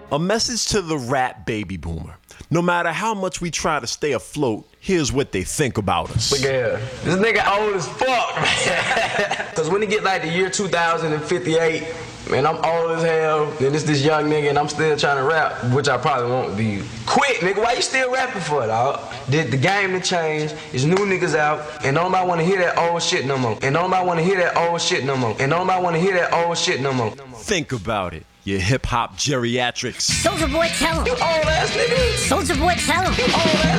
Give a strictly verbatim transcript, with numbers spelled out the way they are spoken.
A message to the rap baby boomer. No matter how much we try to stay afloat, here's what they think about us. Look at here. This nigga old as fuck, man. Cause when he get like the year two thousand fifty-eight, man, I'm old as hell. Then it's this young nigga and I'm still trying to rap, which I probably won't be. Quit, nigga. Why you still rapping for, dog? Did the game to change? There's new niggas out, and nobody wanna hear that old shit no more. And nobody wanna hear that old shit no more. And nobody wanna hear that old shit no more. Think about it. You hip hop geriatrics. Soulja Boy, tell him. You old ass nigga. Soulja Boy, tell him. You old ass